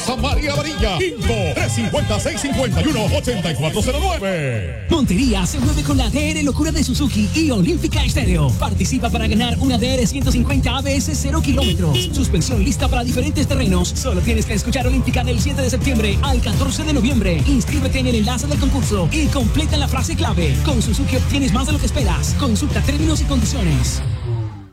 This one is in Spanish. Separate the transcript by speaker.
Speaker 1: Plaza María Varilla. Info 350-651-8409.
Speaker 2: Montería se mueve con la DR Locura de Suzuki y Olímpica Estéreo. Participa para ganar una DR 150 ABS 0 kilómetros. Suspensión lista para diferentes terrenos. Solo tienes que escuchar Olímpica del 7 de septiembre al 14 de noviembre. Inscríbete en el enlace del concurso y completa la frase clave. Con Suzuki obtienes más de lo que esperas. Consulta términos y condiciones.